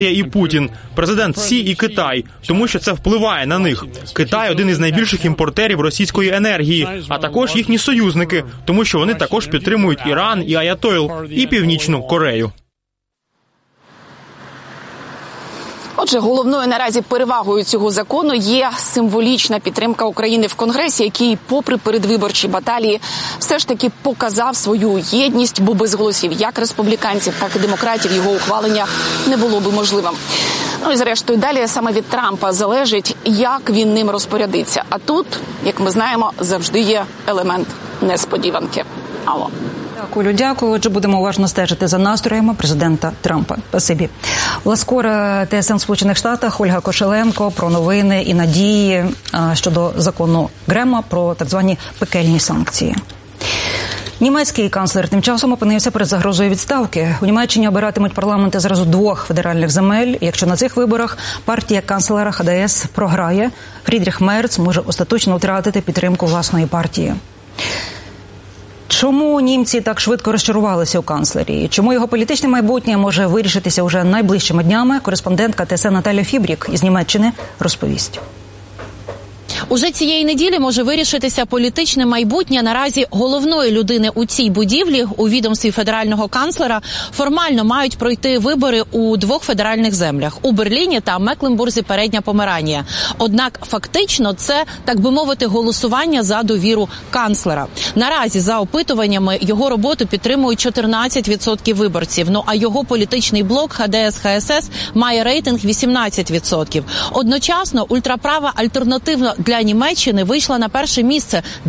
і Путін, президент Сі і Китай, тому що це впливає на них. Китай – один із найбільших імпортерів російської енергії, а також їхні союзники, тому що вони також підтримують Іран і Аятойл, і Північну Корею. Отже, головною наразі перевагою цього закону є символічна підтримка України в Конгресі, який, попри передвиборчі баталії, все ж таки показав свою єдність, бо без голосів як республіканців, так і демократів його ухвалення не було би можливим. Ну і зрештою, далі саме від Трампа залежить, як він ним розпорядиться. А тут, як ми знаємо, завжди є елемент несподіванки. Алло. Дякую. Отже, будемо уважно стежити за настроями президента Трампа. Спасибі. Ласкора, ТСН в Сполучених Штатах, Ольга Кошеленко про новини і надії щодо закону Грема про так звані пекельні санкції. Німецький канцлер тим часом опинився перед загрозою відставки. У Німеччині обиратимуть парламенти зразу 2 федеральних земель. Якщо на цих виборах партія канцлера ХДС програє, Фрідріх Мерц може остаточно втратити підтримку власної партії. Чому німці так швидко розчарувалися у канцлері? Чому його політичне майбутнє може вирішитися уже найближчими днями? Кореспондентка ТСН Наталя Фібрік із Німеччини розповість. Уже цієї неділі може вирішитися політичне майбутнє наразі головної людини у цій будівлі. У відомстві федерального канцлера формально мають пройти вибори у 2 федеральних землях – у Берліні та Мекленбурзі Передня Померанія. Однак фактично це, так би мовити, голосування за довіру канцлера. Наразі за опитуваннями його роботу підтримують 14% виборців. Ну а його політичний блок ХДС-ХСС має рейтинг 18%. Одночасно ультраправа альтернативна для Німеччини вийшла на перше місце –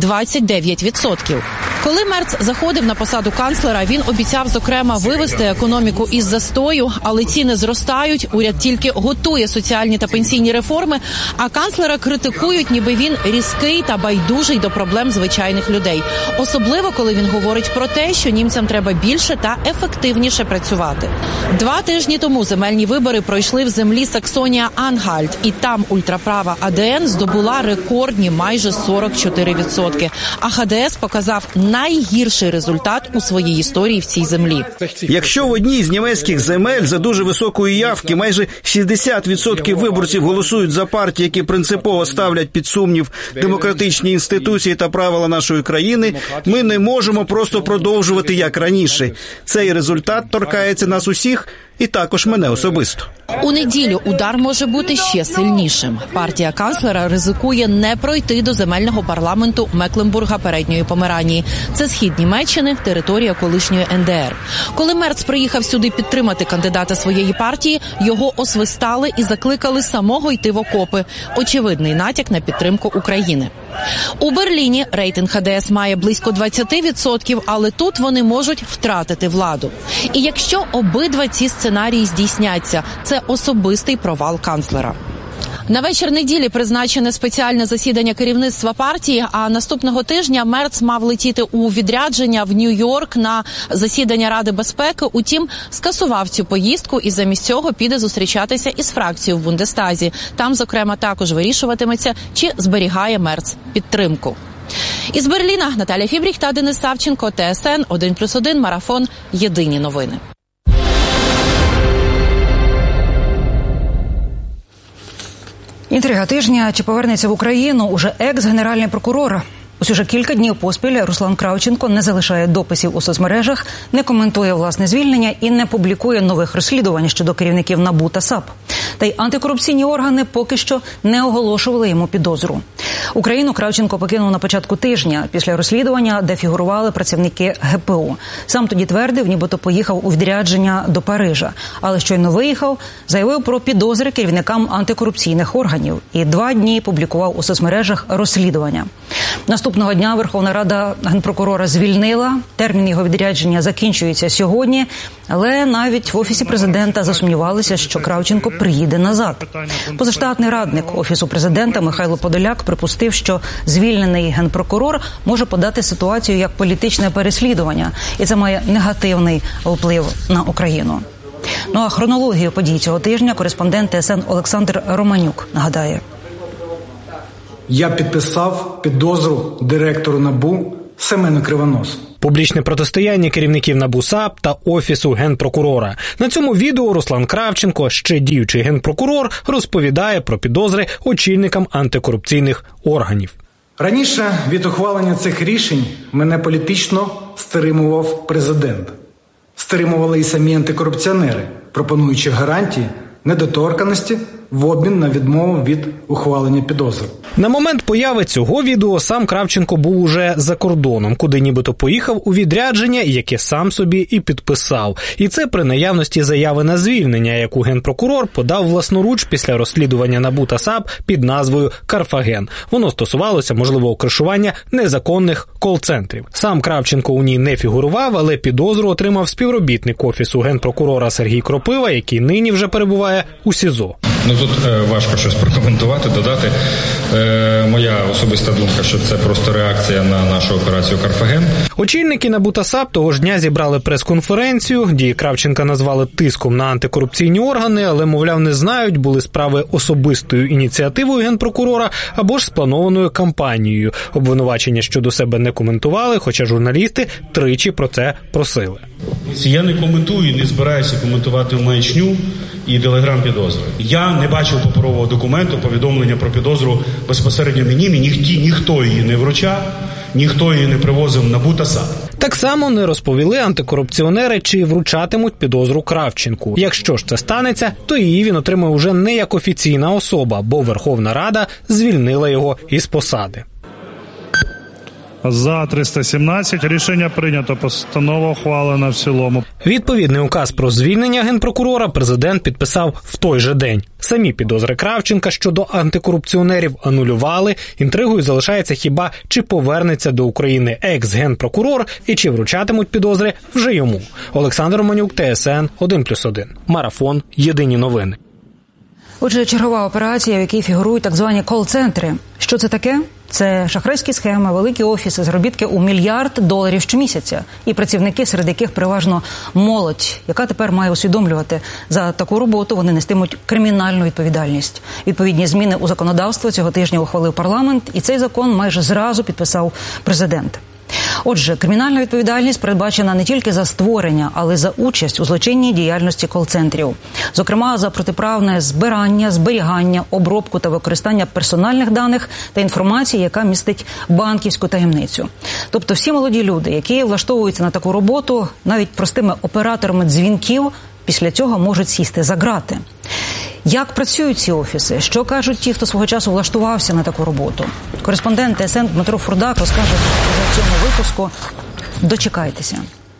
29%. Коли Мерц заходив на посаду канцлера, він обіцяв, зокрема, вивести економіку із застою, але ціни зростають, уряд тільки готує соціальні та пенсійні реформи, а канцлера критикують, ніби він різкий та байдужий до проблем звичайних людей. Особливо, коли він говорить про те, що німцям треба більше та ефективніше працювати. 2 тижні тому земельні вибори пройшли в землі Саксонія-Ангальт, і там ультраправа АДН здобула рекордні майже 44%. А ХДС показав найгірший результат у своїй історії в цій землі. Якщо в одній з німецьких земель за дуже високої явки майже 60% виборців голосують за партії, які принципово ставлять під сумнів демократичні інституції та правила нашої країни, ми не можемо просто продовжувати як раніше. Цей результат торкається нас усіх і також мене особисто. У неділю удар може бути ще сильнішим. Партія канцлера ризикує не пройти до земельного парламенту Мекленбурга Передньої Померанії. Це схід Німеччини, територія колишньої НДР. Коли Мерц приїхав сюди підтримати кандидата своєї партії, його освистали і закликали самого йти в окопи. Очевидний натяк на підтримку України. У Берліні рейтинг ХДС має близько 20%, але тут вони можуть втратити владу. І якщо обидва ці сценарії здійсняться, це особистий провал канцлера. На вечір неділі призначене спеціальне засідання керівництва партії, а наступного тижня Мерц мав летіти у відрядження в Нью-Йорк на засідання Ради безпеки. Утім, скасував цю поїздку і замість цього піде зустрічатися із фракцією в Бундестазі. Там, зокрема, також вирішуватиметься, чи зберігає Мерц підтримку. Із Берліна Наталя Фібріх та Денис Савченко, ТСН 1+1, Марафон, Єдині новини. Інтрига тижня. Чи повернеться в Україну уже екс-генеральний прокурор? Ось уже кілька днів поспіль Руслан Кравченко не залишає дописів у соцмережах, не коментує власне звільнення і не публікує нових розслідувань щодо керівників НАБУ та САП. Та й антикорупційні органи поки що не оголошували йому підозру. Україну Кравченко покинув на початку тижня після розслідування, де фігурували працівники ГПУ. Сам тоді твердив, нібито поїхав у відрядження до Парижа. Але щойно виїхав, заявив про підозри керівникам антикорупційних органів і 2 дні публікував у соцмережах розслідування. Наступного дня Верховна Рада генпрокурора звільнила. Термін його відрядження закінчується сьогодні, але навіть в Офісі президента засумнівалися, що Кравченко приїде назад. Позаштатний радник Офісу президента Михайло Подоляк припустив, що звільнений генпрокурор може подати ситуацію як політичне переслідування, і це має негативний вплив на Україну. Ну а хронологію подій цього тижня кореспондент ТСН Олександр Романюк нагадає. Я підписав підозру директору НАБУ Семену Кривоносу. Публічне протистояння керівників НАБУ, САП та Офісу Генпрокурора. На цьому відео Руслан Кравченко, ще діючий генпрокурор, розповідає про підозри очільникам антикорупційних органів. Раніше від ухвалення цих рішень мене політично стримував президент. Стримували і самі антикорупціонери, пропонуючи гарантії недоторканності в обмін на відмову від ухвалення підозр. На момент появи цього відео сам Кравченко був уже за кордоном, куди нібито поїхав у відрядження, яке сам собі і підписав. І це при наявності заяви на звільнення, яку генпрокурор подав власноруч після розслідування НАБУ та САП під назвою «Карфаген». Воно стосувалося можливого кришування незаконних кол-центрів. Сам Кравченко у ній не фігурував, але підозру отримав співробітник Офісу Генпрокурора Сергій Кропива, який нині вже перебуває у СІЗО. Тут важко щось прокоментувати, додати. Моя особиста думка, що це просто реакція на нашу операцію «Карфаген». Очільники НАБУ та САП того ж дня зібрали прес-конференцію. Дії Кравченка назвали тиском на антикорупційні органи, але, мовляв, не знають, були справи особистою ініціативою генпрокурора або ж спланованою кампанією. Обвинувачення щодо себе не коментували, хоча журналісти тричі про це просили. Я не коментую і не збираюся коментувати маячню і телеграм-підозри. Я не бачив паперового документу, повідомлення про підозру безпосередньо мені ніхто її не вручав, ніхто її не привозив на НАБУ та САП. Так само не розповіли антикорупціонери, чи вручатимуть підозру Кравченку. Якщо ж це станеться, то її він отримає уже не як офіційна особа, бо Верховна Рада звільнила його із посади. За 317 рішення прийнято, постанова ухвалена в цілому. Відповідний указ про звільнення генпрокурора президент підписав в той же день. Самі підозри Кравченка щодо антикорупціонерів анулювали. Інтригою залишається хіба, чи повернеться до України екс-генпрокурор і чи вручатимуть підозри вже йому. Олександр Романюк, ТСН 1+1. Марафон. Єдині новини. Отже, чергова операція, в якій фігурують так звані кол-центри. Що це таке? Це шахрайські схеми, великі офіси, заробітки у $1 мільярд щомісяця. І працівники, серед яких переважно молодь, яка тепер має усвідомлювати, за таку роботу вони нестимуть кримінальну відповідальність. Відповідні зміни у законодавство цього тижня ухвалив парламент, і цей закон майже зразу підписав президент. Отже, кримінальна відповідальність передбачена не тільки за створення, але й за участь у злочинній діяльності кол-центрів. Зокрема, за протиправне збирання, зберігання, обробку та використання персональних даних та інформації, яка містить банківську таємницю. Тобто всі молоді люди, які влаштовуються на таку роботу, навіть простими операторами дзвінків, після цього можуть сісти за ґрати. Як працюють ці офіси? Що кажуть ті, хто свого часу влаштувався на таку роботу? Кореспондент ТСН Дмитро Фурдак розкаже у цьому випуску. Дочекайтеся.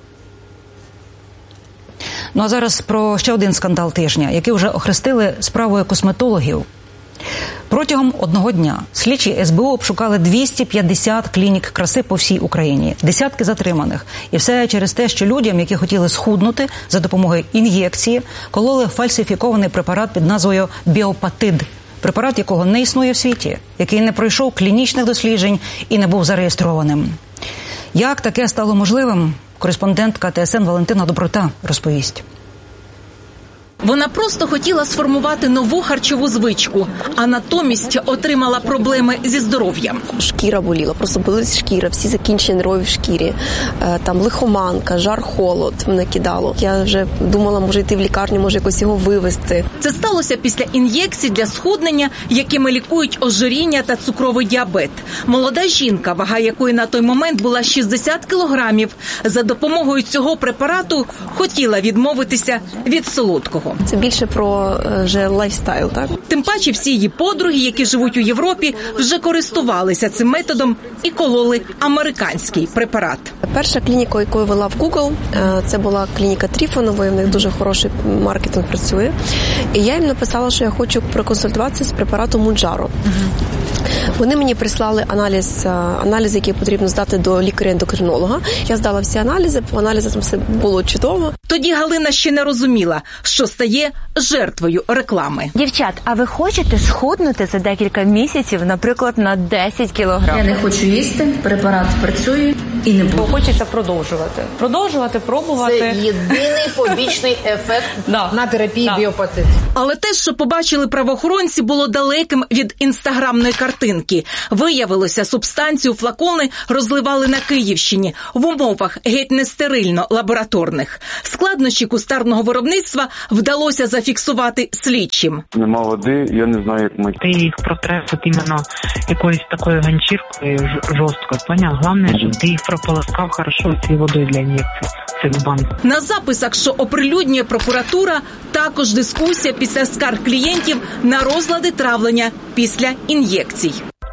Ну а зараз про ще один скандал тижня, який вже охрестили справою косметологів. Протягом одного дня слідчі СБУ обшукали 250 клінік краси по всій Україні, десятки затриманих. І все через те, що людям, які хотіли схуднути за допомогою ін'єкції, кололи фальсифікований препарат під назвою «Біопатид». Препарат, якого не існує в світі, який не пройшов клінічних досліджень і не був зареєстрованим. Як таке стало можливим? Кореспондентка ТСН Валентина Доброта розповість. Вона просто хотіла сформувати нову харчову звичку, а натомість отримала проблеми зі здоров'ям. Шкіра боліла, просто болить шкіра, всі закінчення нервів в шкірі. Там лихоманка, жар-холод мене кидало. Я вже думала, може йти в лікарню, може якось його вивезти. Це сталося після ін'єкцій для схуднення, якими лікують ожиріння та цукровий діабет. Молода жінка, вага якої на той момент була 60 кілограмів, за допомогою цього препарату хотіла відмовитися від солодкого. Це більше про вже лайфстайл, так? Тим паче всі її подруги, які живуть у Європі, вже користувалися цим методом і кололи американський препарат. Перша клініка, яку я вела в Google, це була клініка Тріфонової, в них дуже хороший маркетинг працює. І я їм написала, що я хочу проконсультуватися з препаратом Mounjaro. Вони мені прислали аналізи, які потрібно здати до лікаря-ендокринолога. Я здала всі аналізи, по аналізам все було чудово. Тоді Галина ще не розуміла, що стає жертвою реклами. Дівчат, а ви хочете схуднути за декілька місяців, наприклад, на 10 кілограм? Я не хочу їсти, препарат працює. І не було. Хочеться продовжувати, пробувати. Це єдиний побічний ефект на терапії біопатит. Але те, що побачили правоохоронці, було далеким від інстаграмної картинки. Виявилося, субстанцію флакони розливали на Київщині в умовах геть нестерильно лабораторних. Складнощі кустарного виробництва вдалося зафіксувати слідчим. Нема води, я не знаю, як мити. Ти їх протреш от іменно якоюсь такою ганчіркою жорстко, поняв? Головне, щоб ти їх прополоскав хорошо цією водою для ін'єкції. На записах, що оприлюднює прокуратура, також дискусія після скарг клієнтів на розлади травлення після ін'єкцій.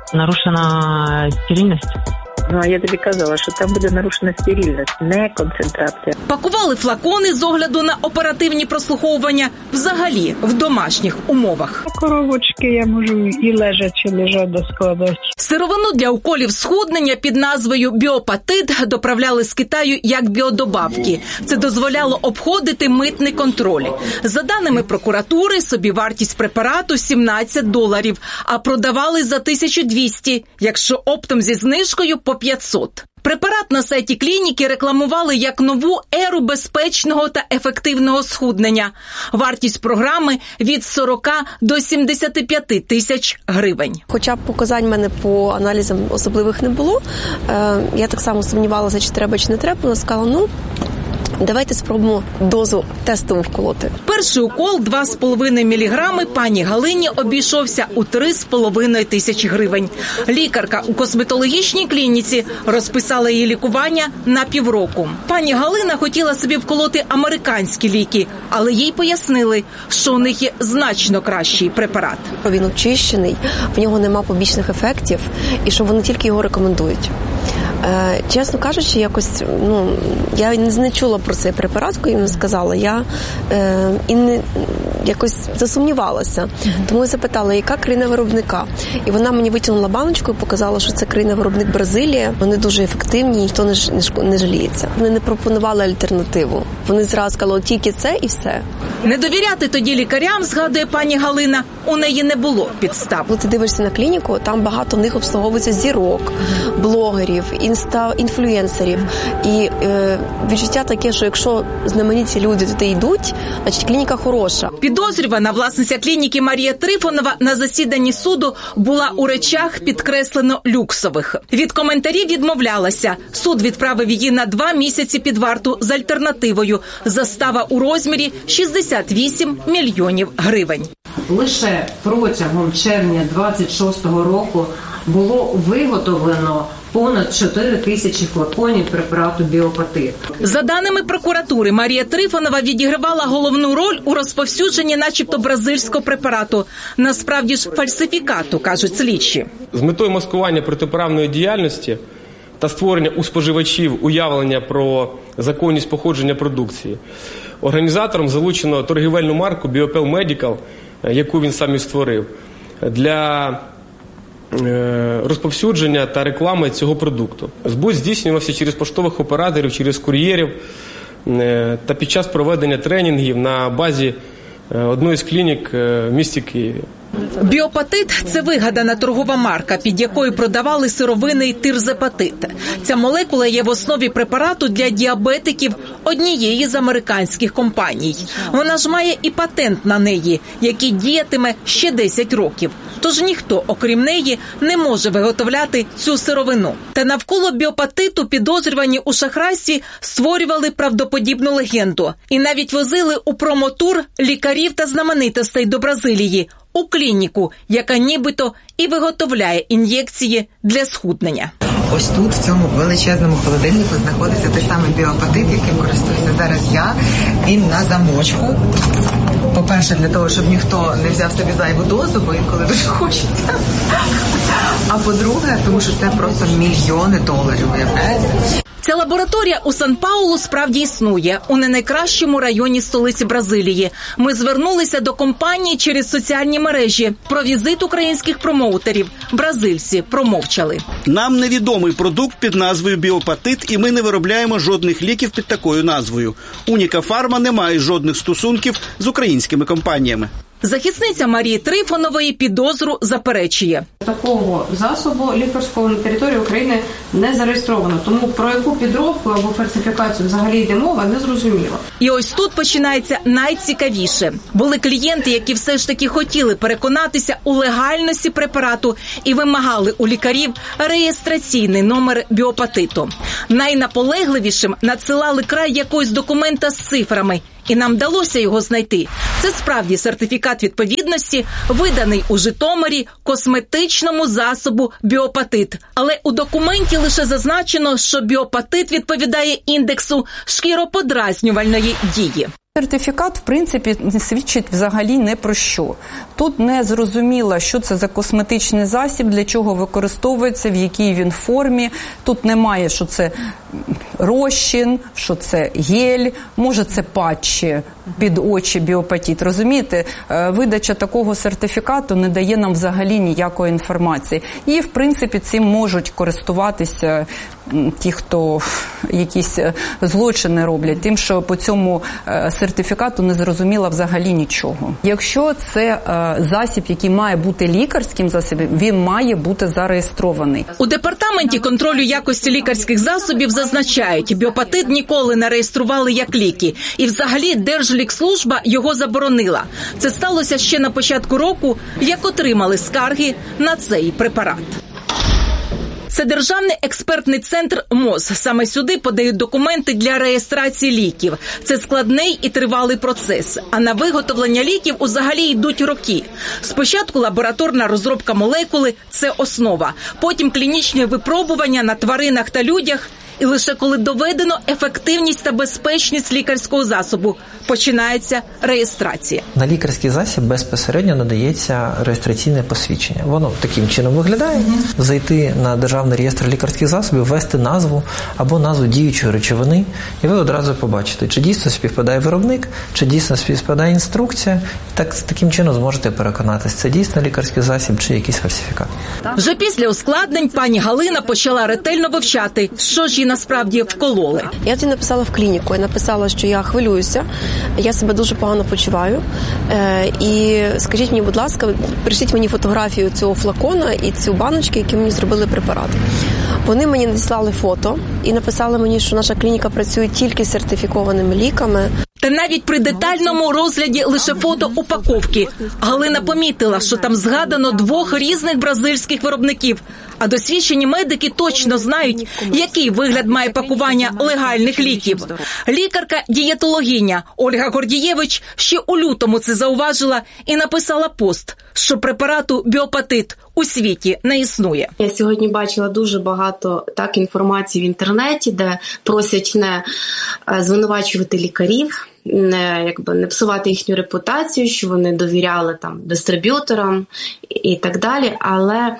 Нарушена стерильність? Ну, а я тобі казала, що там буде нарушена стерильність, не концентрація. Пакували флакони з огляду на оперативні прослуховування взагалі в домашніх умовах. Коробочки я можу і лежачи лежати складати. Сировину для уколів схуднення під назвою біопатит доправляли з Китаю як біодобавки. Це дозволяло обходити митний контроль. За даними прокуратури, собівартість препарату $17, а продавали за 1200, якщо оптом зі знижкою по 500. Препарат на сайті клініки рекламували як нову еру безпечного та ефективного схуднення. Вартість програми від 40 до 75 тисяч гривень. Хоча показань в мене по аналізам особливих не було. Я так само сумнівалася, чи треба, чи не треба. Вона сказала, давайте спробуємо дозу тестову вколоти. Перший укол 2,5 міліграми пані Галині обійшовся у 3,5 тисячі гривень. Лікарка у косметологічній клініці розписала її лікування на півроку. Пані Галина хотіла собі вколоти американські ліки, але їй пояснили, що у них є значно кращий препарат. Він очищений, в нього нема побічних ефектів і що вони тільки його рекомендують. Чесно кажучи, якось, я не чула про цей препарат, коли їм сказала, я якось засумнівалася. Тому я запитала, яка країна виробника. І вона мені витягнула баночку і показала, що це країна-виробник Бразилія. Вони дуже ефективні, ніхто не жаліється. Вони не пропонували альтернативу. Вони зразу сказали, тільки це і все. Не довіряти тоді лікарям, згадує пані Галина, у неї не було підстав. Коли ти дивишся на клініку, там багато в них обслуговується зірок, блогерів, інфлюенсерів. І відчуття таке, що якщо знамениті люди туди йдуть, значить клініка хороша. Підозрювана власниця клініки Марія Трифонова на засіданні суду була у речах підкреслено люксових. Від коментарів відмовлялася. Суд відправив її на 2 місяці під варту з альтернативою. Застава у розмірі 68 мільйонів гривень. Лише протягом червня 26-го року було виготовлено понад 4 тисячі флаконів препарату біопатит. За даними прокуратури, Марія Трифонова відігравала головну роль у розповсюдженні начебто бразильського препарату. Насправді ж фальсифікату, кажуть слідчі. З метою маскування протиправної діяльності та створення у споживачів уявлення про законність походження продукції організатором залучено торгівельну марку Біопел Медикал, яку він сам і створив, для розповсюдження та реклами цього продукту. Збут здійснювався через поштових операторів, через кур'єрів та під час проведення тренінгів на базі одної з клінік в місті Києві. Біопатит – це вигадана торгова марка, під якою продавали сировинний тирзепатит. Ця молекула є в основі препарату для діабетиків однієї з американських компаній. Вона ж має і патент на неї, який діятиме ще 10 років. Тож ніхто, окрім неї, не може виготовляти цю сировину. Та навколо біопатиту підозрювані у шахрайстві створювали правдоподібну легенду. І навіть возили у промотур лікарів та знаменитостей до Бразилії – у клініку, яка нібито і виготовляє ін'єкції для схуднення. Ось тут, в цьому величезному холодильнику, знаходиться той самий біопатит, яким користуюся зараз я. Він на замочку. По-перше, для того, щоб ніхто не взяв собі зайву дозу, бо інколи дуже хочеться. А по-друге, тому що це просто мільйони доларів, уявляєте? Ця лабораторія у Сан-Паулу справді існує, у не найкращому районі столиці Бразилії. Ми звернулися до компанії через соціальні мережі. Про візит українських промоутерів бразильці промовчали. Нам невідомий продукт під назвою біопатит, і ми не виробляємо жодних ліків під такою назвою. Уніка Фарма не має жодних стосунків з українськими компаніями. Захисниця Марії Трифонової підозру заперечує. Такого засобу лікарського на території України не зареєстровано. Тому про яку підробку або фальсифікацію взагалі йде мова, не зрозуміло. І ось тут починається найцікавіше. Були клієнти, які все ж таки хотіли переконатися у легальності препарату і вимагали у лікарів реєстраційний номер біопатиту. Найнаполегливішим надсилали край якогось документа з цифрами. І нам вдалося його знайти. Це справді сертифікат відповідності, виданий у Житомирі косметичному засобу біопатит. Але у документі лише зазначено, що біопатит відповідає індексу шкіроподразнювальної дії. Сертифікат, в принципі, не свідчить взагалі не про що. Тут не зрозуміло, що це за косметичний засіб, для чого використовується, в якій він формі. Тут немає, що це розчин, що це гель, може це патчі під очі біопатит. Розумієте, видача такого сертифікату не дає нам взагалі ніякої інформації. І, в принципі, цим можуть користуватися ті, хто якісь злочини роблять, тим, що по цьому сертифікату не зрозуміло взагалі нічого. Якщо це засіб, який має бути лікарським засобом, він має бути зареєстрований. У Департаменті контролю якості лікарських засобів зазначають, біопатит ніколи не реєстрували як ліки. І взагалі Держлікслужба його заборонила. Це сталося ще на початку року, як отримали скарги на цей препарат. Це Державний експертний центр МОЗ. Саме сюди подають документи для реєстрації ліків. Це складний і тривалий процес. А на виготовлення ліків взагалі йдуть роки. Спочатку лабораторна розробка молекули – це основа. Потім клінічні випробування на тваринах та людях. І лише коли доведено ефективність та безпечність лікарського засобу, починається реєстрація. На лікарський засіб безпосередньо надається реєстраційне посвідчення. Воно таким чином виглядає. Зайти на Державний реєстр лікарських засобів, ввести назву або назву діючої речовини, і ви одразу побачите, чи дійсно співпадає виробник, чи дійсно співпадає інструкція. Таким чином зможете переконатися, це дійсно лікарський засіб чи якийсь фальсифікат. Вже після ускладнень пані Галина почала ретельно вивчати, що ж їй насправді вкололи. Я тоді написала в клініку, я написала, що я хвилююся, я себе дуже погано почуваю. І скажіть мені, будь ласка, прийшліть мені фотографію цього флакона і цю баночки, які мені зробили препарат. Вони мені надіслали фото і написали мені, що наша клініка працює тільки з сертифікованими ліками. Та навіть при детальному розгляді лише фото упаковки Галина помітила, що там згадано 2 різних бразильських виробників. А досвідчені медики точно знають, який вигляд має пакування легальних ліків. Лікарка-дієтологиня Ольга Гордієвич ще у лютому це зауважила і написала пост, що препарату біопатит у світі не існує. Я сьогодні бачила дуже багато інформації в інтернеті, де просять не звинувачувати лікарів, не псувати їхню репутацію, що вони довіряли дистриб'юторам і так далі, але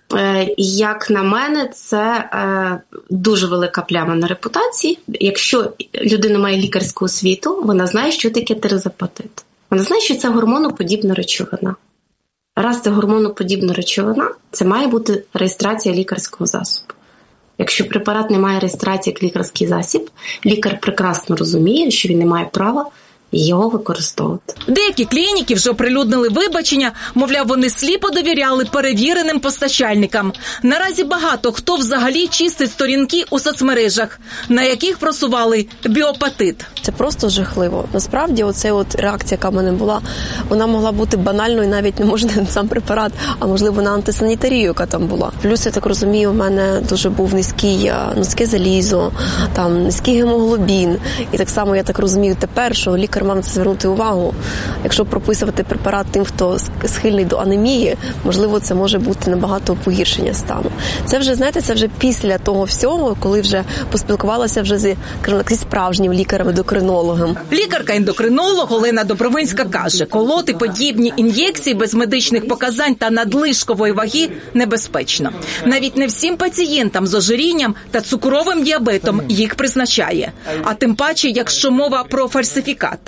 як на мене, це дуже велика пляма на репутації. Якщо людина має лікарську освіту, вона знає, що таке терезапатит. Вона знає, що це гормоноподібна речовина. Раз це гормоноподібна речовина, це має бути реєстрація лікарського засобу. Якщо препарат не має реєстрації як лікарський засіб, лікар прекрасно розуміє, що він не має права його використовувати. Деякі клініки вже оприлюднили вибачення, мовляв, вони сліпо довіряли перевіреним постачальникам. Наразі багато хто взагалі чистить сторінки у соцмережах, на яких просували біопатит. Це просто жахливо. Насправді, оця реакція, яка в мене була, вона могла бути банальною, навіть не може не сам препарат, а можливо на антисанітарію, яка там була. Плюс, я так розумію, у мене дуже був низьке залізо, низький гемоглобін. І так само, я так розумію тепер, що лікар мав на це звернути увагу. Якщо прописувати препарат тим, хто схильний до анемії, можливо, це може бути набагато погіршення стану. Це вже, знаєте, це вже після того всього, коли вже поспілкувалася вже зі справжнім лікарем-ендокринологом. Лікарка-ендокринолог Олена Добровинська каже, колоти подібні ін'єкції без медичних показань та надлишкової ваги небезпечно. Навіть не всім пацієнтам з ожирінням та цукровим діабетом їх призначає. А тим паче, якщо мова про фальсифікат.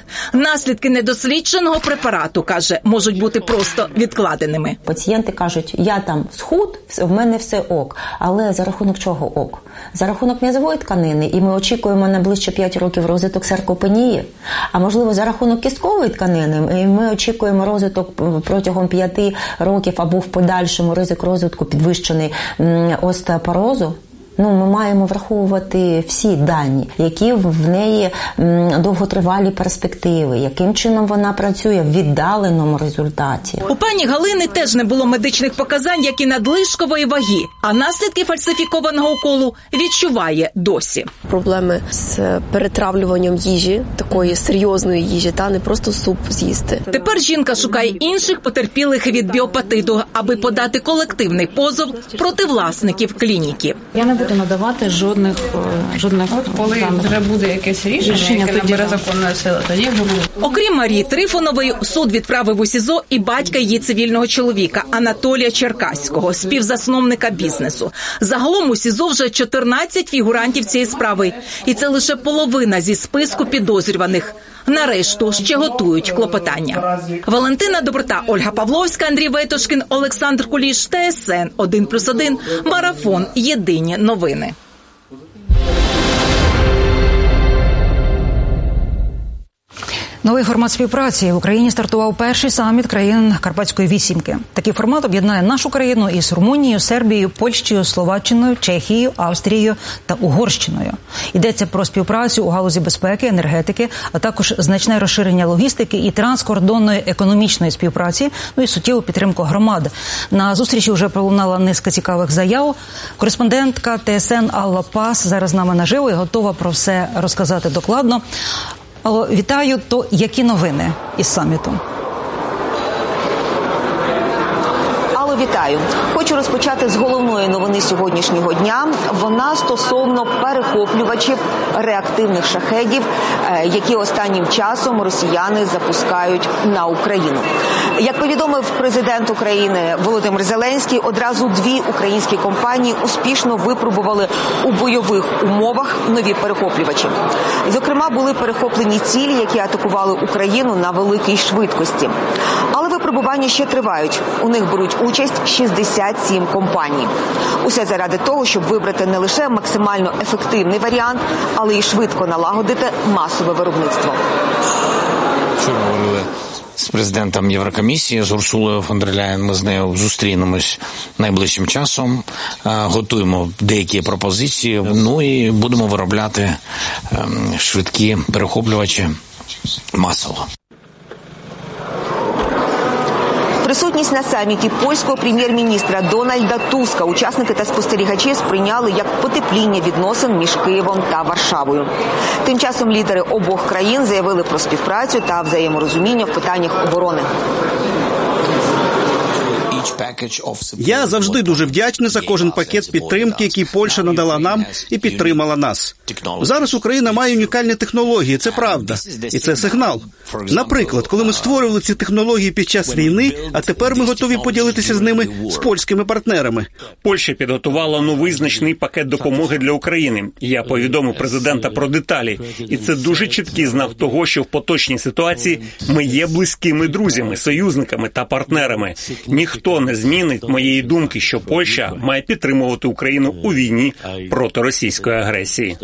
Наслідки недослідженого препарату, каже, можуть бути просто відкладеними. Пацієнти кажуть, я там схуд, в мене все ок. Але за рахунок чого ок? За рахунок м'язової тканини, і ми очікуємо на ближче 5 років розвиток саркопенії. А можливо, за рахунок кісткової тканини, і ми очікуємо розвиток протягом 5 років або в подальшому ризик розвитку підвищений остеопорозу. Ми маємо враховувати всі дані, які в неї довготривалі перспективи, яким чином вона працює в віддаленому результаті. У пані Галини теж не було медичних показань, як і надлишкової ваги, а наслідки фальсифікованого уколу відчуває досі. Проблеми з перетравлюванням їжі, такої серйозної їжі, не просто суп з'їсти. Тепер жінка шукає інших потерпілих від біопатиту, аби подати колективний позов проти власників клініки. Я не буду надавати жодних коли вже буде якесь рішення, яке набере законної сили, тоді вже буде. Окрім Марії Трифонової, суд відправив у СІЗО і батька її цивільного чоловіка Анатолія Черкаського, співзасновника бізнесу. Загалом у СІЗО вже 14 фігурантів цієї справи. І це лише половина зі списку підозрюваних. Нарешту ще готують клопотання. Валентина Доброта, Ольга Павловська, Андрій Ветошкін, Олександр Куліш, ТСН 1+1, Марафон. Єдині новини. Новий формат співпраці. В Україні стартував перший саміт країн Карпатської вісімки. Такий формат об'єднає нашу країну із Румунією, Сербією, Польщею, Словаччиною, Чехією, Австрією та Угорщиною. Йдеться про співпрацю у галузі безпеки, енергетики, а також значне розширення логістики і транскордонної економічної співпраці, і суттєву підтримку громад. На зустрічі вже пролунала низка цікавих заяв. Кореспондентка ТСН Алла Пас зараз з нами наживо і готова про все розказати докладно. Алло, вітаю. То які новини із саміту? Алло, вітаю. Хочу розпочати з головної новини сьогоднішнього дня. Вона стосовно перехоплювачів реактивних шахедів, які останнім часом росіяни запускають на Україну. Як повідомив президент України Володимир Зеленський, одразу 2 українські компанії успішно випробували у бойових умовах нові перехоплювачі. Зокрема, були перехоплені цілі, які атакували Україну на великій швидкості. Але випробування ще тривають. У них беруть участь 67 компаній. Усе заради того, щоб вибрати не лише максимально ефективний варіант, але й швидко налагодити масове виробництво. Вчора говорили з президентом Єврокомісії, з Урсулою фон дер Ляєн. Ми з нею зустрінемось найближчим часом, готуємо деякі пропозиції, і будемо виробляти швидкі перехоплювачі масово. Присутність на саміті польського прем'єр-міністра Дональда Туска учасники та спостерігачі сприйняли як потепління відносин між Києвом та Варшавою. Тим часом лідери обох країн заявили про співпрацю та взаєморозуміння в питаннях оборони. Я завжди дуже вдячний за кожен пакет підтримки, який Польща надала нам і підтримала нас. Зараз Україна має унікальні технології, це правда. І це сигнал. Наприклад, коли ми створювали ці технології під час війни, а тепер ми готові поділитися з ними з польськими партнерами. Польща підготувала новий значний пакет допомоги для України. Я повідомив президента про деталі. І це дуже чіткий знак того, що в поточній ситуації ми є близькими друзями, союзниками та партнерами. Ніхто не змінить моєї думки, що Польща має підтримувати Україну у війні проти російської агресії.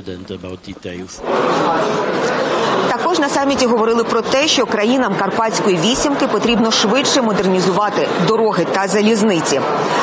Також на саміті говорили про те, що країнам Карпатської вісімки потрібно швидше модернізувати дороги та залізниці.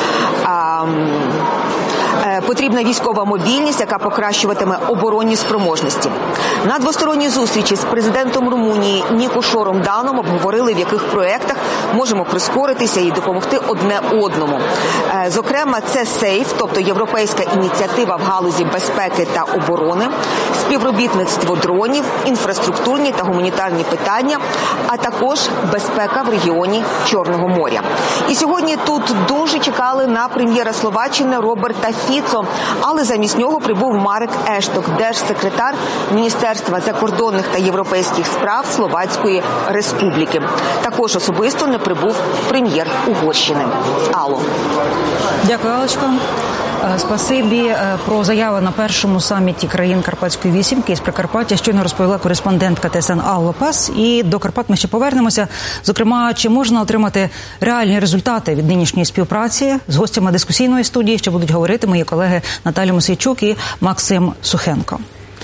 Потрібна військова мобільність, яка покращуватиме оборонні спроможності. На двосторонній зустрічі з президентом Румунії Нікошором Даном обговорили, в яких проєктах можемо прискоритися і допомогти одне одному. Зокрема, це СЕЙФ, тобто Європейська ініціатива в галузі безпеки та оборони, співробітництво дронів, інфраструктурні та гуманітарні питання, а також безпека в регіоні Чорного моря. І сьогодні тут дуже чекали на прем'єра Словаччини Роберта Фіцо, але замість нього прибув Марек Ешток, держсекретар Міністерства закордонних та європейських справ Словацької Республіки. Також особисто не прибув прем'єр Угорщини. Алло. Дякую, Аллочко. Спасибі. Про заяви на першому саміті країн Карпатської вісімки із Прикарпаття щойно розповіла кореспондентка ТСН Алла Пас. І до Карпат ми ще повернемося. Зокрема, чи можна отримати реальні результати від нинішньої співпраці? З гостями дискусійної студії ще будуть говорити мої колеги Наталя Мосійчук і Максим Сухенко.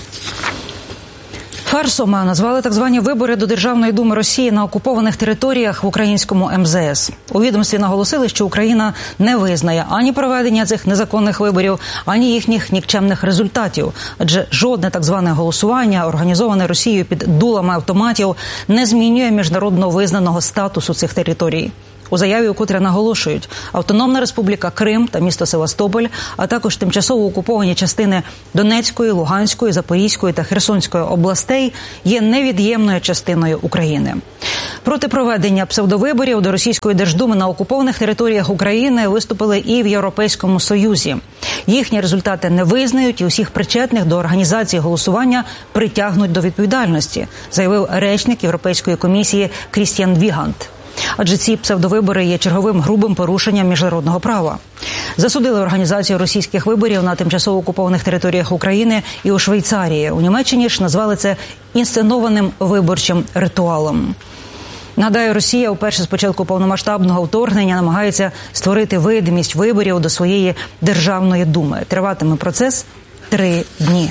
Фарсом назвали так звані вибори до Державної думи Росії на окупованих територіях в українському МЗС. У відомстві наголосили, що Україна не визнає ані проведення цих незаконних виборів, ані їхніх нікчемних результатів. Адже жодне так зване голосування, організоване Росією під дулами автоматів, не змінює міжнародно визнаного статусу цих територій. У заяві вкотре наголошують, Автономна Республіка Крим та місто Севастополь, а також тимчасово окуповані частини Донецької, Луганської, Запорізької та Херсонської областей є невід'ємною частиною України. Проти проведення псевдовиборів до Російської Держдуми на окупованих територіях України виступили і в Європейському Союзі. Їхні результати не визнають і усіх причетних до організації голосування притягнуть до відповідальності, заявив речник Європейської комісії Крістіан Вігант. Адже ці псевдовибори є черговим грубим порушенням міжнародного права. Засудили організацію російських виборів на тимчасово окупованих територіях України і у Швейцарії. У Німеччині ж назвали це інсценованим виборчим ритуалом. Нагадаю, Росія вперше з початку повномасштабного вторгнення намагається створити видимість виборів до своєї Державної думи. Триватиме процес 3 дні.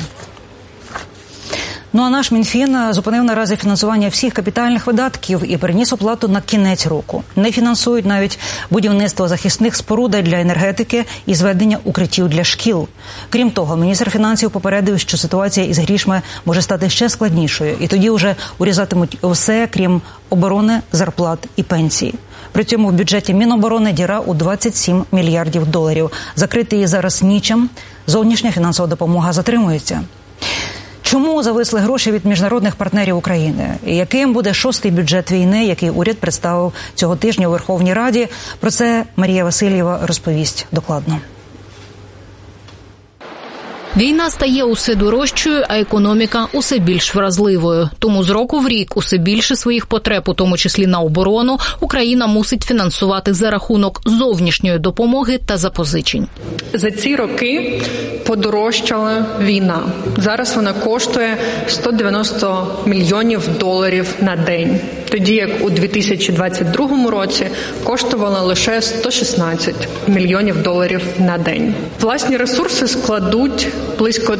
Ну а наш Мінфін зупинив наразі фінансування всіх капітальних видатків і переніс оплату на кінець року. Не фінансують навіть будівництво захисних споруд для енергетики і зведення укриттів для шкіл. Крім того, міністр фінансів попередив, що ситуація із грішми може стати ще складнішою, і тоді вже урізатимуть все, крім оборони, зарплат і пенсій. При цьому в бюджеті Міноборони діра у $27 мільярдів. Закрити її зараз нічим. Зовнішня фінансова допомога затримується. Чому зависли гроші від міжнародних партнерів України? І яким буде 6-й бюджет війни, який уряд представив цього тижня у Верховній Раді? Про це Марія Васильєва розповість докладно. Війна стає усе дорожчою, а економіка усе більш вразливою. Тому з року в рік усе більше своїх потреб, у тому числі на оборону, Україна мусить фінансувати за рахунок зовнішньої допомоги та запозичень. За ці роки подорожчала війна. Зараз вона коштує $190 мільйонів на день. Тоді як у 2022 році коштувала лише $116 мільйонів на день. Власні ресурси складуть близько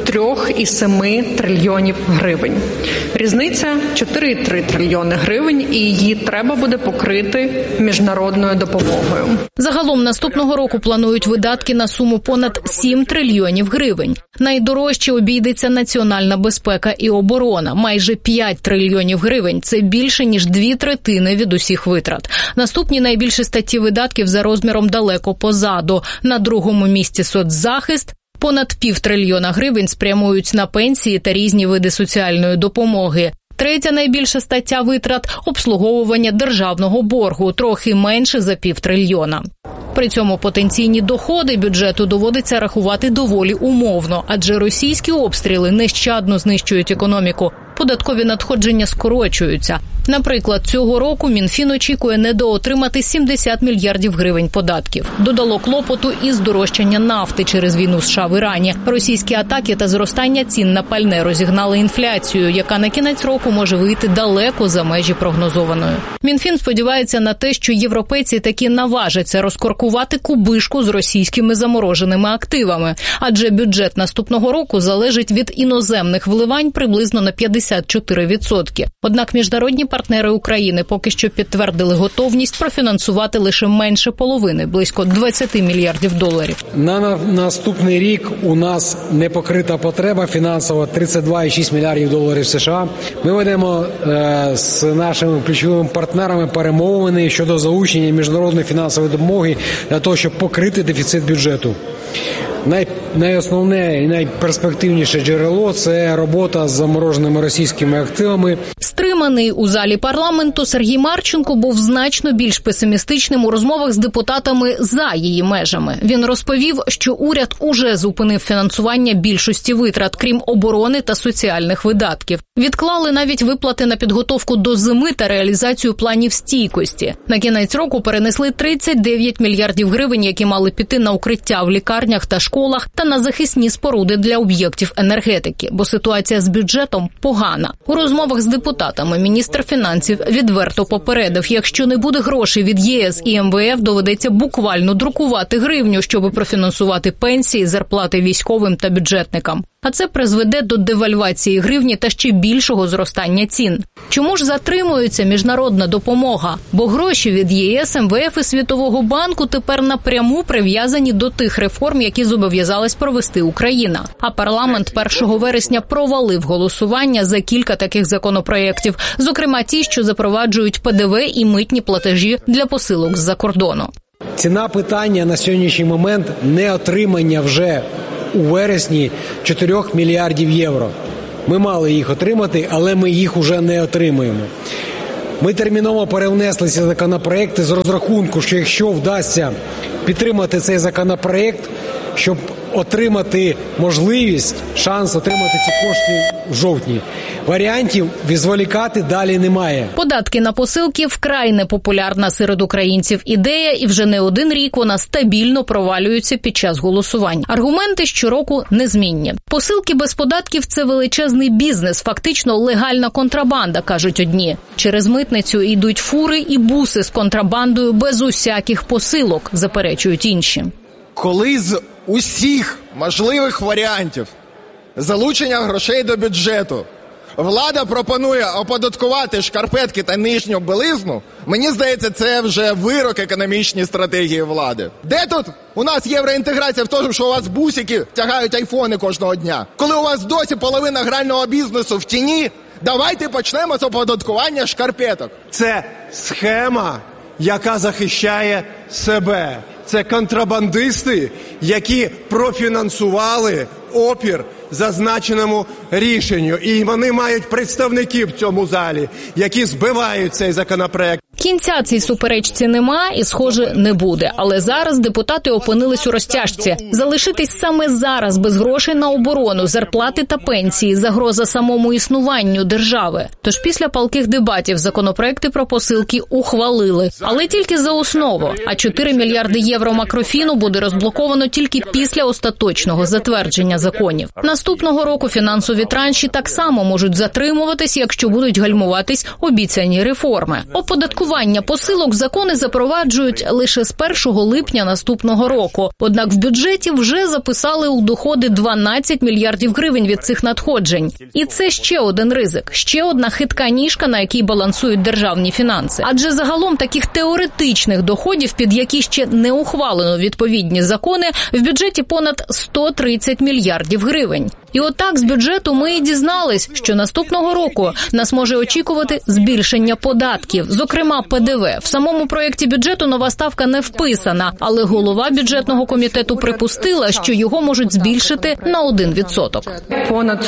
3,7 трильйонів гривень. Різниця – 4,3 трильйони гривень, і її треба буде покрити міжнародною допомогою. Загалом наступного року планують видатки на суму понад 7 трильйонів гривень. Найдорожче обійдеться національна безпека і оборона – майже 5 трильйонів гривень. Це більше, ніж 2/3 від усіх витрат. Наступні найбільші статті видатків за розміром далеко позаду. На другому місці соцзахист. Понад $500 трильйона гривень спрямують на пенсії та різні види соціальної допомоги. Третя найбільша стаття витрат – обслуговування державного боргу, трохи менше за $500 трильйона. При цьому потенційні доходи бюджету доводиться рахувати доволі умовно, адже російські обстріли нещадно знищують економіку. Податкові надходження скорочуються. Наприклад, цього року Мінфін очікує недоотримати 70 мільярдів гривень податків. Додало клопоту і здорожчання нафти через війну США в Ірані. Російські атаки та зростання цін на пальне розігнали інфляцію, яка на кінець року може вийти далеко за межі прогнозованої. Мінфін сподівається на те, що європейці таки наважаться розкоркувати кубишку з російськими замороженими активами. Адже бюджет наступного року залежить від іноземних вливань приблизно на 54%. Однак міжнародні партнери України поки що підтвердили готовність профінансувати лише менше половини, близько $20 мільярдів. На наступний рік у нас не покрита потреба фінансова $32,6 мільярдів США. Ми ведемо з нашими ключовими партнерами перемовини щодо залучення міжнародної фінансової допомоги для того, щоб покрити дефіцит бюджету. Найосновне і найперспективніше джерело – це робота з замороженими російськими активами. З Стриманий у залі парламенту, Сергій Марченко був значно більш песимістичним у розмовах з депутатами за її межами. Він розповів, що уряд уже зупинив фінансування більшості витрат, крім оборони та соціальних видатків. Відклали навіть виплати на підготовку до зими та реалізацію планів стійкості. На кінець року перенесли 39 мільярдів гривень, які мали піти на укриття в лікарнях та школах та на захисні споруди для об'єктів енергетики, бо ситуація з бюджетом погана. У розмовах з депутатами міністр фінансів відверто попередив, якщо не буде грошей від ЄС і МВФ, доведеться буквально друкувати гривню, щоб профінансувати пенсії, зарплати військовим та бюджетникам. А це призведе до девальвації гривні та ще більшого зростання цін. Чому ж затримується міжнародна допомога? Бо гроші від ЄС, МВФ і Світового банку тепер напряму прив'язані до тих реформ, які зобов'язалась провести Україна. А парламент 1 вересня провалив голосування за кілька таких законопроєктів, зокрема ті, що запроваджують ПДВ і митні платежі для посилок з-за кордону. Ціна питання на сьогоднішній момент не отримання вже у вересні 4 мільярдів євро. Ми мали їх отримати, але ми їх уже не отримуємо. Ми терміново перевнесли ці законопроекти з розрахунку, що якщо вдасться підтримати цей законопроект, щоб отримати можливість, шанс отримати ці кошти в жовтні. Варіантів відволікати далі немає. Податки на посилки вкрай непопулярна серед українців ідея, і вже не один рік вона стабільно провалюється під час голосувань. Аргументи щороку незмінні. Посилки без податків – це величезний бізнес, фактично легальна контрабанда, кажуть одні. Через митницю йдуть фури і буси з контрабандою без усяких посилок, заперечують інші. Коли з усіх можливих варіантів залучення грошей до бюджету влада пропонує оподаткувати шкарпетки та нижню білизну, мені здається, це вже вирок економічній стратегії влади. Де тут у нас євроінтеграція в тому, що у вас бусики тягають айфони кожного дня? Коли у вас досі половина грального бізнесу в тіні, давайте почнемо з оподаткування шкарпеток. Це схема, яка захищає себе. Це контрабандисти, які профінансували опір зазначеному рішенню. І вони мають представників в цьому залі, які збивають цей законопроект. Кінця цій суперечці нема і, схоже, не буде. Але зараз депутати опинились у розтяжці. Залишитись саме зараз без грошей на оборону, зарплати та пенсії – загроза самому існуванню держави. Тож після палких дебатів законопроекти про посилки ухвалили. Але тільки за основу. А 4 мільярди євро макрофіну буде розблоковано тільки після остаточного затвердження законів. Наступного року фінансові транші так само можуть затримуватись, якщо будуть гальмуватись обіцяні реформи. Оподаткування посилок закони запроваджують лише з 1 липня наступного року. Однак в бюджеті вже записали у доходи 12 мільярдів гривень від цих надходжень. І це ще один ризик, ще одна хитка ніжка, на якій балансують державні фінанси. Адже загалом таких теоретичних доходів, під які ще не ухвалено відповідні закони, в бюджеті понад 130 мільярдів гривень. І отак з бюджету ми і дізнались, що наступного року нас може очікувати збільшення податків, зокрема ПДВ. В самому проєкті бюджету нова ставка не вписана, але голова бюджетного комітету припустила, що його можуть збільшити на 1%. Понад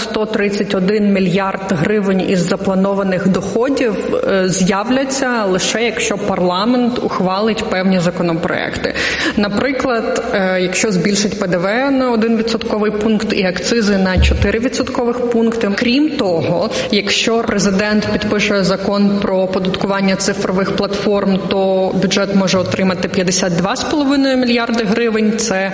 131 мільярд гривень із запланованих доходів з'являться лише якщо парламент ухвалить певні законопроекти. Наприклад, якщо збільшить ПДВ на 1% пункт і акцизи на 4% пункти. Крім того, якщо президент підпише закон про оподаткування цифрових платформ, то бюджет може отримати 52,5 мільярди гривень. Це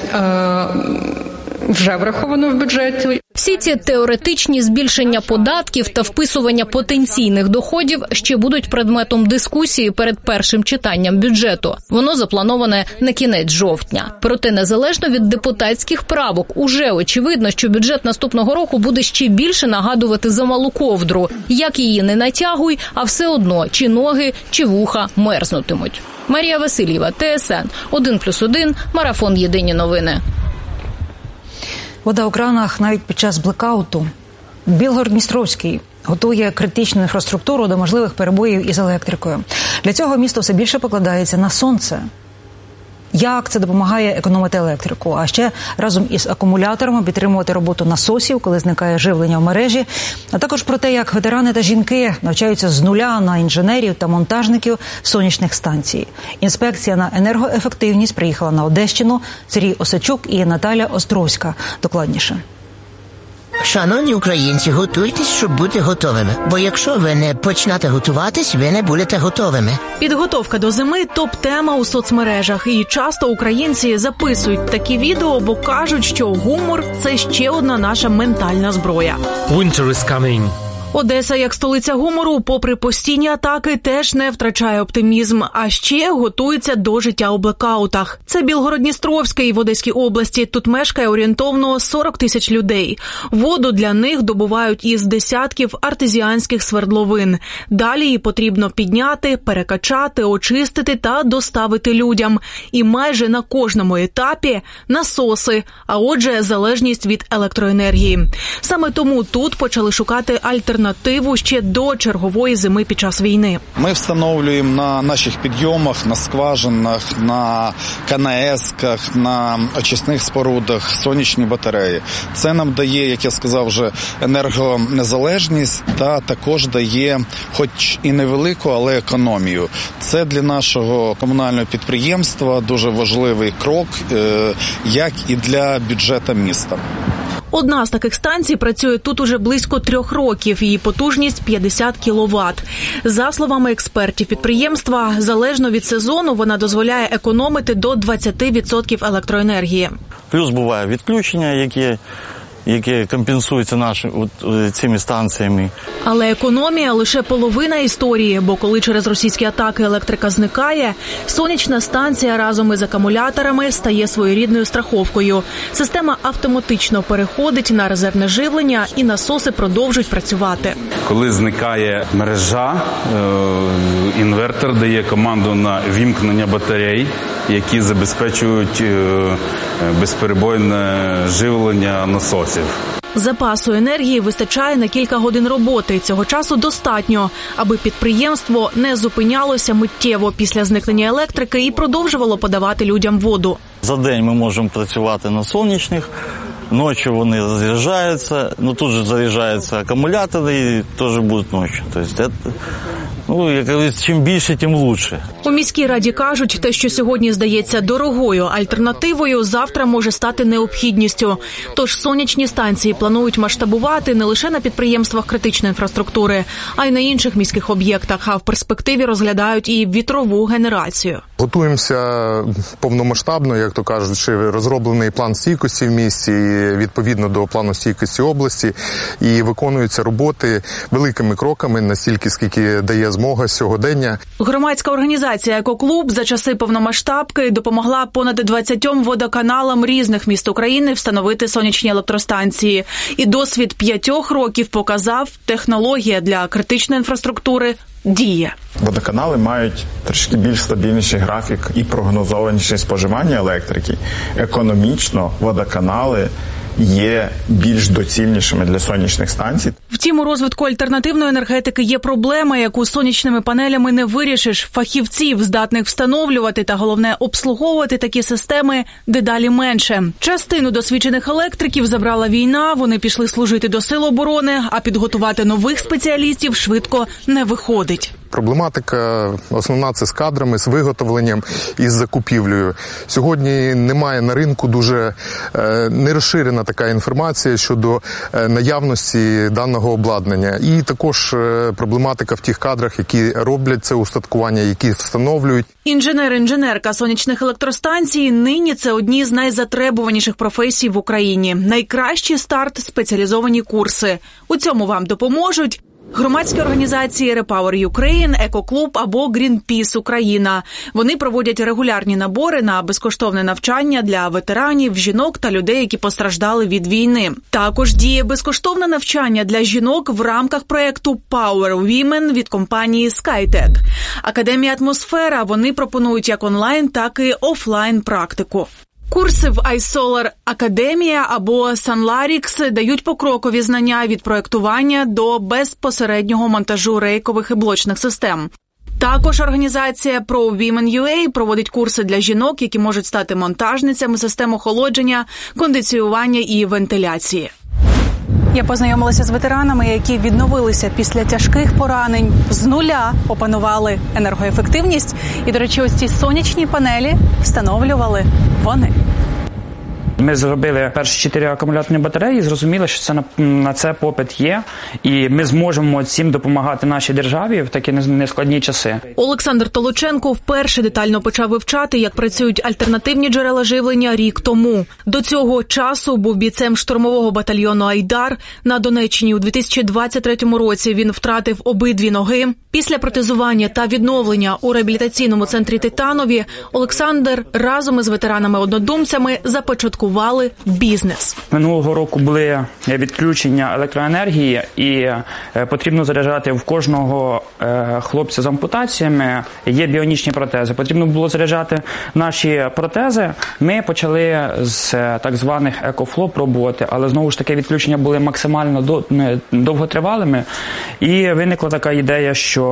вже враховано в бюджеті. Всі ці теоретичні збільшення податків та вписування потенційних доходів ще будуть предметом дискусії перед першим читанням бюджету. Воно заплановане на кінець жовтня. Проте незалежно від депутатських правок, уже очевидно, що бюджет наступного року буде ще більше нагадувати замалу ковдру. Як її не натягуй, а все одно чи ноги, чи вуха мерзнутимуть. Марія Васильєва, ТСН 1+1, Марафон Єдині новини. Вода у кранах навіть під час блекауту. Білгород-Дністровський готує критичну інфраструктуру до можливих перебоїв із електрикою. Для цього місто все більше покладається на сонце. як це допомагає економити електрику, а ще разом із акумуляторами підтримувати роботу насосів, коли зникає живлення в мережі, а також про те, як ветерани та жінки навчаються з нуля на інженерів та монтажників сонячних станцій. Інспекція на енергоефективність приїхала на Одещину. Сергій Осадчук і Наталя Островська. Докладніше. Шановні українці, готуйтесь, щоб бути готовими. Бо якщо ви не почнете готуватись, ви не будете готовими. Підготовка до зими – топ-тема у соцмережах. І часто українці записують такі відео, бо кажуть, що гумор – це ще одна наша ментальна зброя. Winter is coming. Одеса, як столиця гумору, попри постійні атаки, теж не втрачає оптимізм, а ще готується до життя у блекаутах. Це Білгород-Дністровський в Одеській області. Тут мешкає орієнтовно 40 тисяч людей. Воду для них добувають із десятків артезіанських свердловин. Далі її потрібно підняти, перекачати, очистити та доставити людям. І майже на кожному етапі насоси, а отже, залежність від електроенергії. Саме тому тут почали шукати альтернативу ще до чергової зими під час війни. Ми встановлюємо на наших підйомах, на скважинах, на КНС-ках, на очисних спорудах сонячні батареї. Це нам дає, як я сказав вже, енергонезалежність та також дає, хоч і невелику, але економію. Це для нашого комунального підприємства дуже важливий крок, як і для бюджету міста. Одна з таких станцій працює тут уже близько 3 років. Її потужність 50 кВт. За словами експертів підприємства, залежно від сезону вона дозволяє економити до 20% електроенергії. Плюс буває відключення, які компенсуються цими станціями. Але економія – лише половина історії, бо коли через російські атаки електрика зникає, сонячна станція разом із акумуляторами стає своєрідною страховкою. Система автоматично переходить на резервне живлення і насоси продовжують працювати. Коли зникає мережа, інвертор дає команду на вімкнення батарей, які забезпечують безперебойне живлення насосів. Запасу енергії вистачає на кілька годин роботи. Цього часу достатньо, аби підприємство не зупинялося миттєво після зникнення електрики і продовжувало подавати людям воду. За день ми можемо працювати на сонячних, ночі вони заряджаються, тут же заряджаються акумулятори і теж будуть ночі. Тобто, чим більше, тим краще. У міській раді кажуть, те, що сьогодні здається дорогою альтернативою, завтра може стати необхідністю. Тож сонячні станції планують масштабувати не лише на підприємствах критичної інфраструктури, а й на інших міських об'єктах, а в перспективі розглядають і вітрову генерацію. Готуємося повномасштабно, як то кажуть, розроблений план стійкості в місті, відповідно до плану стійкості області, і виконуються роботи великими кроками, настільки, скільки дає змога сьогодення. Громадська організація «Екоклуб» за часи повномасштабки допомогла понад 20 водоканалам різних міст України встановити сонячні електростанції. І досвід 5 років показав, технологія для критичної інфраструктури діє. Водоканали мають трішки більш стабільніший графік і прогнозованіше споживання електрики. Економічно водоканали є більш доцільнішими для сонячних станцій. Втім, у розвитку альтернативної енергетики є проблема, яку сонячними панелями не вирішиш. Фахівців, здатних встановлювати та, головне, обслуговувати такі системи, дедалі менше. Частину досвідчених електриків забрала війна, вони пішли служити до Сил оборони, а підготувати нових спеціалістів швидко не виходить. Проблематика основна – це з кадрами, з виготовленням і з закупівлею. Сьогодні немає на ринку дуже нерозширена така інформація щодо наявності даного обладнання. І також проблематика в тих кадрах, які роблять це устаткування, які встановлюють. Інженер-інженерка сонячних електростанцій нині – це одні з найзатребуваніших професій в Україні. Найкращий старт – спеціалізовані курси. У цьому вам допоможуть громадські організації Repower Ukraine, «Екоклуб» або Greenpeace Україна. Вони проводять регулярні набори на безкоштовне навчання для ветеранів, жінок та людей, які постраждали від війни. Також діє безкоштовне навчання для жінок в рамках проєкту Power Women від компанії SkyTech. Академія «Атмосфера» вони пропонують як онлайн, так і офлайн практику. Курси в iSolar Академія або Sunlarix дають покрокові знання від проєктування до безпосереднього монтажу рейкових і блочних систем. Також організація ProWomen.ua проводить курси для жінок, які можуть стати монтажницями систем охолодження, кондиціювання і вентиляції. Я познайомилася з ветеранами, які відновилися після тяжких поранень, з нуля опанували енергоефективність. І, до речі, ось ці сонячні панелі встановлювали вони. Ми зробили перші 4 акумуляторні батареї, зрозуміли, що на це попит є, і ми зможемо цим допомагати нашій державі в такі нескладні часи. Олександр Толоченко вперше детально почав вивчати, як працюють альтернативні джерела живлення рік тому. До цього часу був бійцем штурмового батальйону «Айдар». На Донеччині у 2023 році він втратив обидві ноги. Після протезування та відновлення у реабілітаційному центрі «Титанові» Олександр разом із ветеранами-однодумцями започаткували бізнес. Минулого року були відключення електроенергії, і потрібно заряджати в кожного хлопця з ампутаціями. Є біонічні протези. Потрібно було заряджати наші протези. Ми почали з так званих екофло пробувати, але знову ж таки відключення були максимально довготривалими. І виникла така ідея, що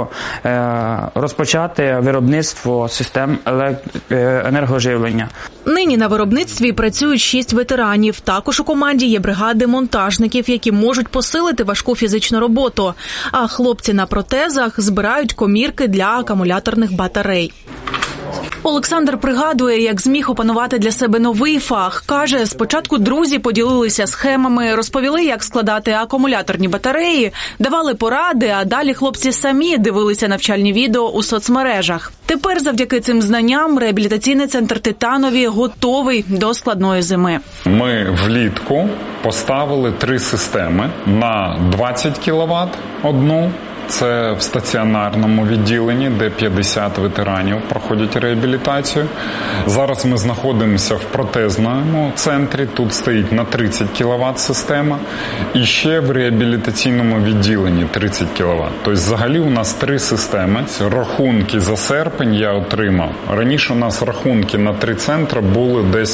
розпочати виробництво систем енергоживлення. Нині на виробництві працюють 6 ветеранів. Також у команді є бригади монтажників, які можуть посилити важку фізичну роботу. А хлопці на протезах збирають комірки для акумуляторних батарей. Олександр пригадує, як зміг опанувати для себе новий фах. Каже, спочатку друзі поділилися схемами, розповіли, як складати акумуляторні батареї, давали поради, а далі хлопці самі дивилися навчальні відео у соцмережах. Тепер завдяки цим знанням реабілітаційний центр «Титанові» готовий до складної зими. Ми влітку поставили 3 системи на 20 кВт одну. Це в стаціонарному відділенні, де 50 ветеранів проходять реабілітацію. Зараз ми знаходимося в протезному центрі, тут стоїть на 30 кВт система. І ще в реабілітаційному відділенні 30 кВт. Тобто взагалі у нас 3 системи. Рахунки за серпень я отримав. Раніше у нас рахунки на 3 центри були десь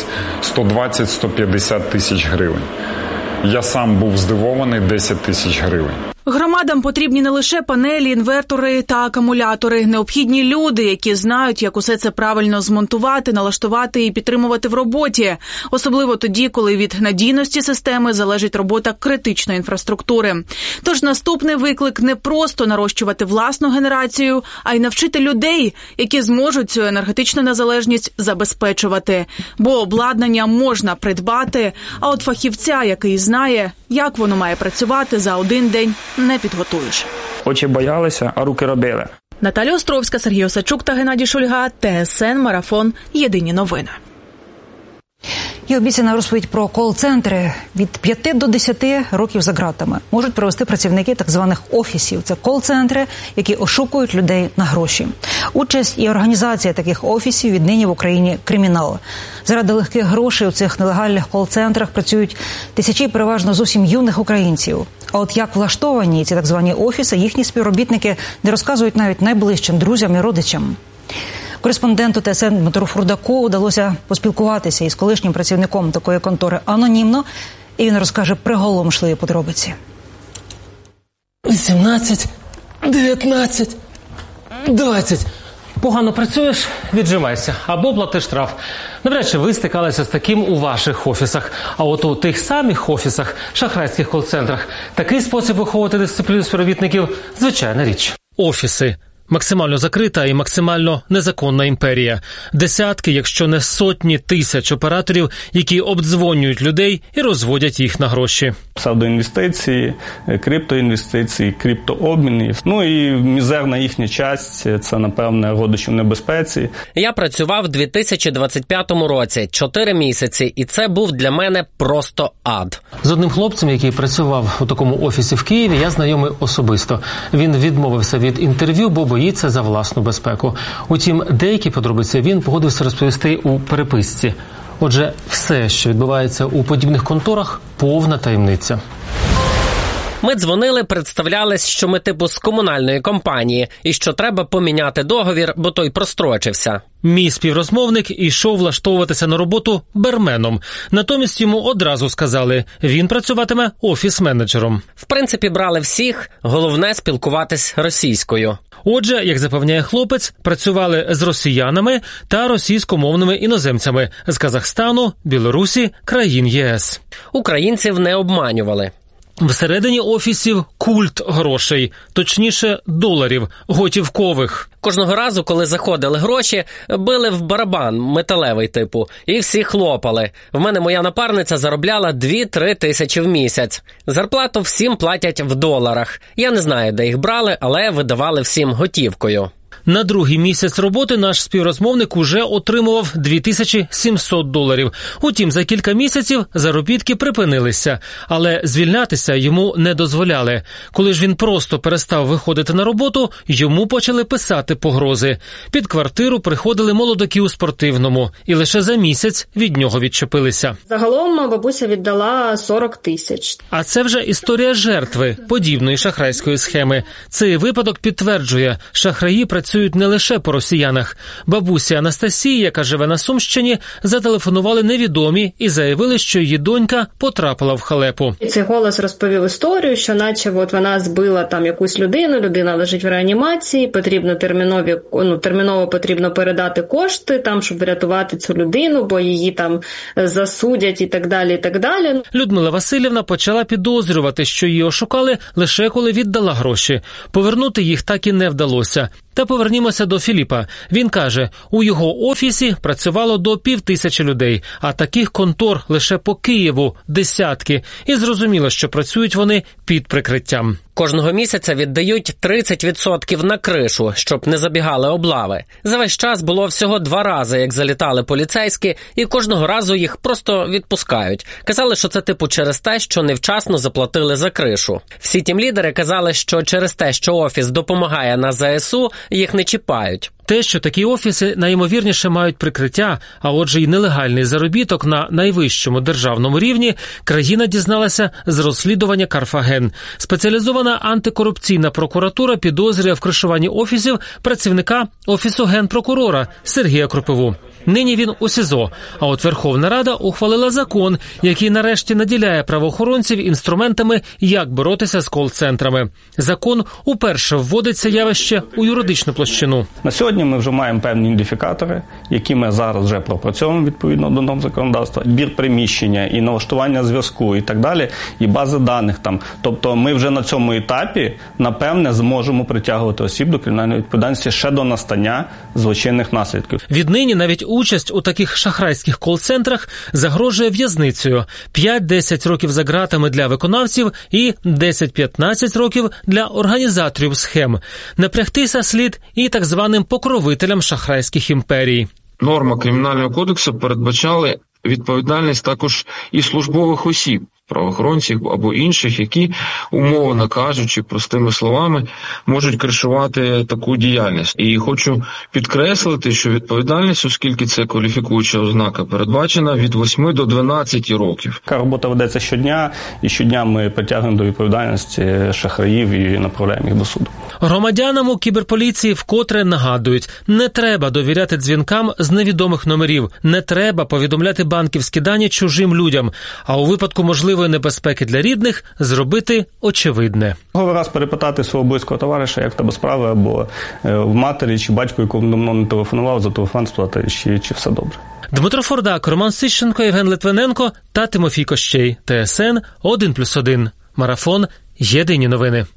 120-150 тисяч гривень. Я сам був здивований, 10 тисяч гривень. Громадам потрібні не лише панелі, інвертори та акумулятори. Необхідні люди, які знають, як усе це правильно змонтувати, налаштувати і підтримувати в роботі. Особливо тоді, коли від надійності системи залежить робота критичної інфраструктури. Тож наступний виклик – не просто нарощувати власну генерацію, а й навчити людей, які зможуть цю енергетичну незалежність забезпечувати. Бо обладнання можна придбати, а от фахівця, який знає, як воно має працювати, за один день не підготуєш. Очі боялися, а руки робили. Наталя Островська, Сергій Осадчук та Геннадій Шульга. ТСН Марафон. Єдині новини. І обіцяна розповідь про кол-центри. Від 5 до 10 років за ґратами можуть провести працівники так званих офісів. Це кол-центри, які ошукують людей на гроші. Участь і організація таких офісів віднині в Україні кримінал. Заради легких грошей у цих нелегальних кол-центрах працюють тисячі переважно зовсім юних українців. А от як влаштовані ці так звані офіси, їхні співробітники не розказують навіть найближчим друзям і родичам. Кореспонденту ТСН Дмитру Фурдаку вдалося поспілкуватися із колишнім працівником такої контори анонімно, і він розкаже приголомшливі подробиці. 18, 19, 20. Погано працюєш – віджимайся або плати штраф. Навряд чи ви стикалися з таким у ваших офісах. А от у тих самих офісах, шахрайських кол-центрах, такий спосіб виховувати дисципліну співробітників – звичайна річ. Офіси. Максимально закрита і максимально незаконна імперія. Десятки, якщо не сотні тисяч операторів, які обдзвонюють людей і розводять їх на гроші. Псевдоінвестиції, криптоінвестиції, криптообміни. Ну і мізерна їхня часть – це, напевне, родичі в небезпеці. Я працював у 2025 році, 4 місяці, і це був для мене просто ад. З одним хлопцем, який працював у такому офісі в Києві, я знайомий особисто. Він відмовився від інтерв'ю, бо боїться за власну безпеку. Утім, деякі подробиці він погодився розповісти у переписці. Отже, все, що відбувається у подібних конторах – повна таємниця. Ми дзвонили, представлялись, що ми типу з комунальної компанії і що треба поміняти договір, бо той прострочився. Мій співрозмовник ішов влаштовуватися на роботу барменом. Натомість йому одразу сказали, він працюватиме офіс-менеджером. В принципі, брали всіх, головне спілкуватись російською. Отже, як запевняє хлопець, працювали з росіянами та російськомовними іноземцями з Казахстану, Білорусі, країн ЄС. Українців не обманювали. Всередині офісів культ грошей, точніше доларів, готівкових. Кожного разу, коли заходили гроші, били в барабан, металевий типу, і всі хлопали. В мене моя напарниця заробляла 2-3 тисячі в місяць. Зарплату всім платять в доларах. Я не знаю, де їх брали, але видавали всім готівкою. На другий місяць роботи наш співрозмовник уже отримував $2700. Утім, за кілька місяців заробітки припинилися, але звільнятися йому не дозволяли. Коли ж він просто перестав виходити на роботу, йому почали писати погрози. Під квартиру приходили молодики у спортивному, і лише за місяць від нього відчепилися. Загалом бабуся віддала 40 тисяч. А це вже історія жертви подібної шахрайської схеми. Цей випадок підтверджує, шахраї працюють не лише по росіянах. Бабусі Анастасії, яка живе на Сумщині, зателефонували невідомі і заявили, що її донька потрапила в халепу. Цей голос розповів історію, що наче вона збила там якусь людину, людина лежить в реанімації, потрібно терміново потрібно передати кошти, там, щоб врятувати цю людину, бо її там засудять і так далі, і так далі. Людмила Васильівна почала підозрювати, що її ошукали лише коли віддала гроші. Повернути їх так і не вдалося. Та повернімося до Філіпа. Він каже, у його офісі працювало до 5000 людей, а таких контор лише по Києву десятки. І зрозуміло, що працюють вони під прикриттям. Кожного місяця віддають 30% на кришу, щоб не забігали облави. За весь час було всього 2 рази, як залітали поліцейські, і кожного разу їх просто відпускають. Казали, що це типу через те, що невчасно заплатили за кришу. Всі тімлідери казали, що через те, що офіс допомагає на ЗСУ, їх не чіпають. Те, що такі офіси найімовірніше мають прикриття, а отже й нелегальний заробіток на найвищому державному рівні, країна дізналася з розслідування Карфаген. Спеціалізована антикорупційна прокуратура підозрює в кришуванні офісів працівника Офісу Генпрокурора Сергія Кропиву. Нині він у СІЗО, а от Верховна Рада ухвалила закон, який нарешті наділяє правоохоронців інструментами, як боротися з кол-центрами. Закон уперше вводить це явище у юридичну площину. На сьогодні ми вже маємо певні ідентифікатори, які ми зараз вже пропрацьовуємо відповідно до норм законодавства. Збір приміщення і налаштування зв'язку і так далі, і бази даних там. Тобто ми вже на цьому етапі, напевне, зможемо притягувати осіб до кримінальної відповідальності ще до настання злочинних наслідків. Віднині навіть участь у таких шахрайських кол-центрах загрожує в'язницею. 5-10 років за ґратами для виконавців і 10-15 років для організаторів схем. Напрягтися слід і так званим покровителям шахрайських імперій. Норма Кримінального кодексу передбачали відповідальність також і службових осіб, правоохоронців або інших, які, умовно кажучи, простими словами, можуть кришувати таку діяльність. І хочу підкреслити, що відповідальність, оскільки це кваліфікуюча ознака, передбачена від 8 до 12 років. Така робота ведеться щодня, і щодня ми притягуємо до відповідальності шахраїв і направляємо їх до суду. Громадянам у кіберполіції вкотре нагадують, не треба довіряти дзвінкам з невідомих номерів, не треба повідомляти банківські дані чужим людям, а у випадку можливої небезпеки для рідних зробити очевидне. Раз перепитати свого близького товариша, як в тебе справи, або в матері чи батьку, якому давно не телефонував, за телефон сплати, чи все добре. Дмитро Фордак, Роман Сищенко, Євген Литвиненко та Тимофій Кощей. ТСН 1+1. Марафон. Єдині новини.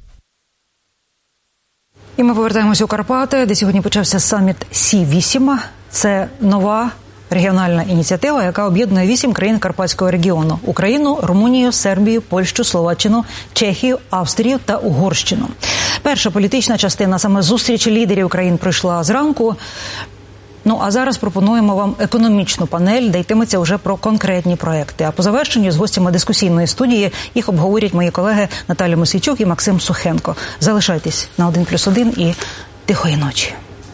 І ми повертаємося у Карпати, де сьогодні почався саміт Сі-8. Це нова регіональна ініціатива, яка об'єднує 8 країн Карпатського регіону – Україну, Румунію, Сербію, Польщу, Словаччину, Чехію, Австрію та Угорщину. Перша політична частина саме зустрічі лідерів країн пройшла зранку. А зараз пропонуємо вам економічну панель, де йтиметься вже про конкретні проекти. А по завершенню з гостями дискусійної студії їх обговорять мої колеги Наталя Мосійчук і Максим Сухенко. Залишайтесь на 1+1 і тихої ночі.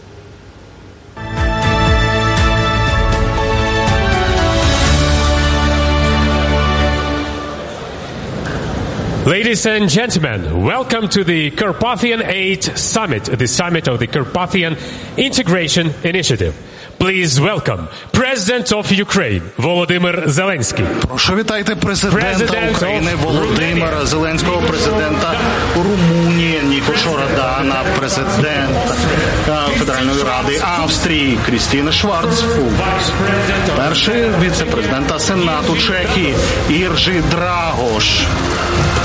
Ladies and gentlemen, welcome to the Carpathian 8 Summit, the summit of the Carpathian Integration Initiative. Please welcome President of Ukraine Володимир Зеленський. Прошу вітайте президента України Володимира Зеленського, президента Румунії Никошу Радана, президента Федеральної Ради Австрії Крістіни Шварц-Пулц, перший віце-президента Сенату Чехії Іржі Драгош,